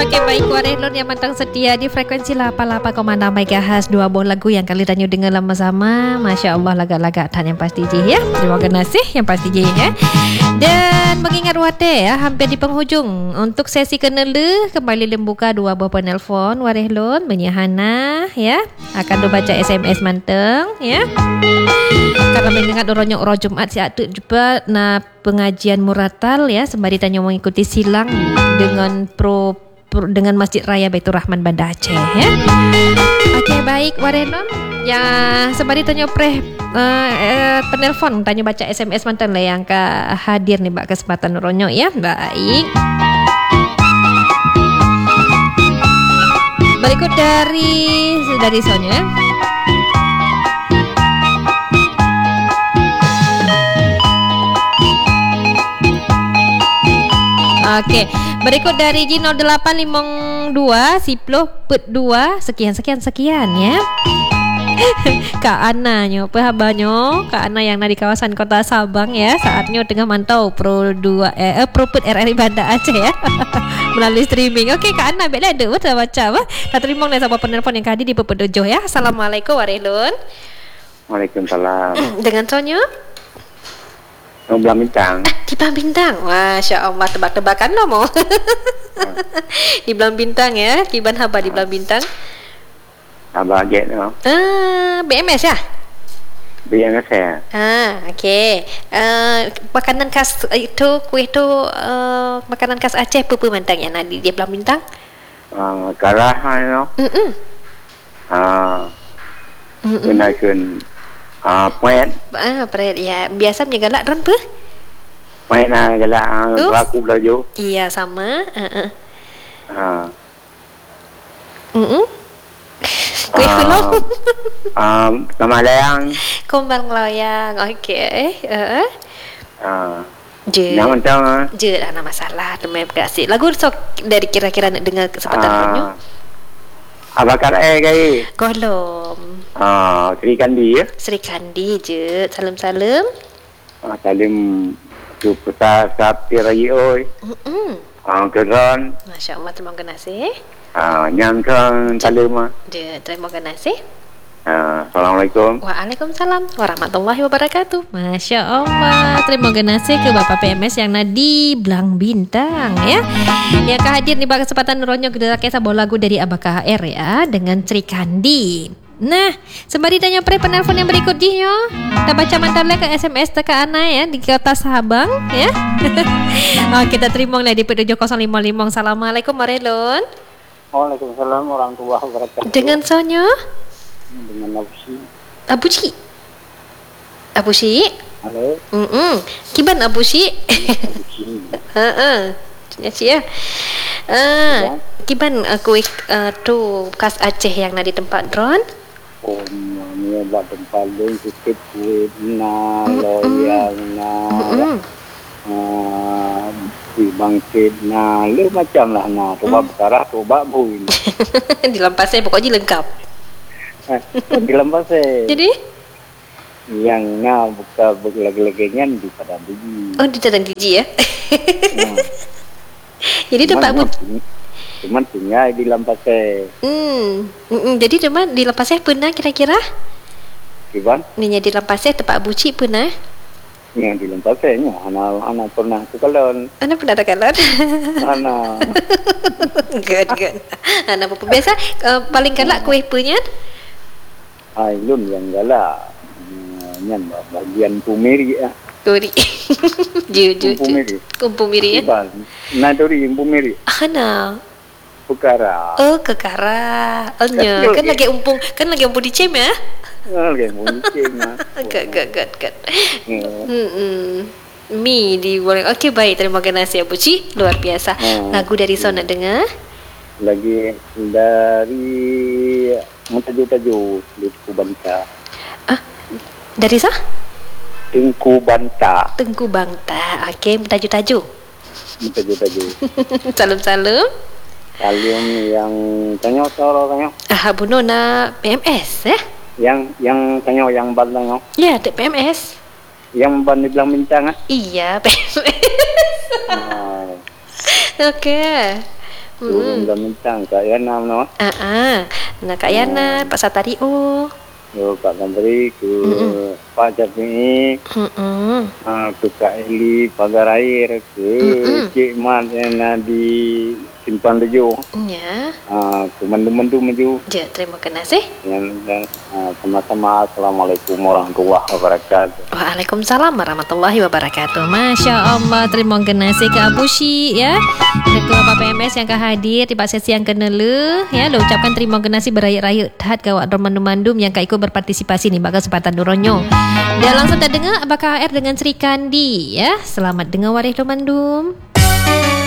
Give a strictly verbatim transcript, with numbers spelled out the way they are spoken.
Okey, baik Warelon yang mantang setia di frekuensi lapan puluh lapan koma enam megahertz. Dua buah lagu yang kali tanya dengar lama-sama. Masya Allah, lagak-lagak tan yang pasti je ya. Terima kasih yang pasti je ya. Dan mengingat wate ya, hampir di penghujung untuk sesi kenela kembali membuka dua buah penelpon Warelon menyahana ya. Akan dibaca S M S manteng ya. Karena mengingat orangnya orang Jumaat siap tu juga na pengajian muratal ya, sembari tanya mengikuti silang dengan pro, pro dengan Masjid Raya Baitur Rahman Banda Aceh ya. Okey, baik Warelon ya, sembari tanya pre uh, uh, penelpon tanya baca S M S mantan lah yang ke hadir nih mbak kesempatan ronyo ya. Baik. Berikut dari dari Sonya. Okey, berikut dari G nol delapan lima dua Siploh Pet dua sekian sekian sekian ya. Kak Ana nyo, apa habanyo? Kak Ana yang di kawasan Kota Sabang ya, saatnya tengah mantau Pro dua eh Pro Pet R R I Banda Aceh ya. Melalui streaming. Okey Kak Ana, baiklah ada baca baca apa? Tak terima oleh sahabat penelpon yang hadir di Pepet Dojo ya. Assalamualaikum Warelon. Waalaikumsalam. Dengan Sonya? Belang Bintang. Ah, di Belang Bintang. Masya Allah, tebak-tebakan lo mau. Di Belang Bintang ya. Kiban haba di Belang Bintang. Haba get no. Ah, B M S ya? B M S ya. Ah, okey. Uh, makanan khas itu, kuih itu uh, makanan khas Aceh apa mantang ya di di Belang Bintang? Uh, karah no. Hmm. Ah. Kena kun ah poet. Ah, pret ya. Biasa menjaga ron pe? Poet na galak aku belajar. Iya, sama. Heeh. Ah. Hmm. Kuih Ah, kulo. Um, Kamalayang. Kumbang loyang. Okey. Heeh. Ah. Je. Nama tahu ah. Je, ada masalah. Terima kasih. Lagu sok dari kira-kira nak dengar kesempatan punya. Abakar eh kai. Golom. Ah, Sri Kandi ya. Sri Kandi je. Salam-salam. Ah, salim tu peta sapi raya oi. Hmm. Ah, keran. Masya Allah, terima kasih. Ah, nyang kan salim ah. Je, terima kasih. Ah, Assalamualaikum. Waalaikumsalam warahmatullahi wabarakatuh. Masya Allah. Terima kasih ke Bapak P M S yang nadi Belang Bintang ya. Yang hadir di kesempatan ronyo kita kisah bawa lagu dari Abah K H R ya dengan Sri Kandi. Nah, sembari tanya pre penelpon yang berikutnya, kita baca mantarlah ke S M S teka Ana ya di Kota Sabang ya. Oh, kita terima lah di P tujuh nol lima lima. Assalamualaikum Warelon. Waalaikumsalam warahmatullahi wabarakatuh. Dengan Sonya? Dengan Abusi. Abusi. Abusi. Halo. Hmm. Kiban Abusi. Abusi. Heeh. Ya sih ya. Ah, kiban aku uh, tu khas Aceh yang ada di tempat drone. Oh, ni buat tempat lain sikit kuih na loyang na. Ah, di bangkit na, lu macam lah na. Coba berkarah, coba bui. Di Lampasai pokoknya lengkap. Di Lampasai. Jadi? Yang na buka lagi-lagian di Padang Biji. Oh, di Padang Biji ya. Nah. Jadi tempat bu. Cuman tinggal di Lampasai. Hmm. Mm-mm. Jadi cuma di Lampasai pernah kira-kira? Kiban? Ninya di Lampasai tempat buci pernah? Yang di Lampasai nya anak-anak pernah tu kalon. Anak pernah ada kalon? Anak. Good, good. Anak apa biasa uh, paling galak kuih punya? Ai lun yang galak. Nyan bagian pumiri ah. Turi. Ju ju. Pumiri. Kumpu miri ya. Nah turi pumiri. Ana. Pekara. Oh, kekara. Oh, nya. Kan lagi umpung, kan lagi umpung di cem ya? Lagi umpung. Gak gak gak gak. Hmm. Mi di boleh. Okey baik, terima kasih Abu Ci. Luar biasa. Lagu dari Son nak dengar? Lagi dari Mutaju-taju di Kubanta. Ah, dari sah? Tengku Banta. Tengku Banta. Okey, Mutaju-taju. Mutaju-taju. Salam-salam. Salam yang tanya soro tanya. Ah, buno na P M S eh? Yang yang tanya yang ban tanya. Ya, P M S. Yang ban di Belang Bintang ah. Iya, P M S. Ah. Okey. Turun dan mencang Kak Yana no. Ah ah. Nah Kak Yana, Pak Satario. Yo Kak Gambari ke Pak Japni. Hmm. Ah ke Kak Eli Pagar Air ke Cik Mat yang di Simpan Rejo. Ya. Ah ke Mandu-Mandu Maju. Ya, terima kasih. Yang dan ah, sama-sama Assalamualaikum warahmatullahi wabarakatuh. Waalaikumsalam warahmatullahi wabarakatuh. Masya Allah, terima kasih ke Abu Syi ya, Ketua P P M S yang ke hadir di sesi yang kenele ya. Lo ucapkan terima kasih berayat-rayat hat ke awak Mandum-Mandum yang ke ikut berpartisipasi nih bagi kesempatan duronyo. Dan langsung terdengar Abah K R dengan Sri Kandi ya. Selamat dengar warih Mandum.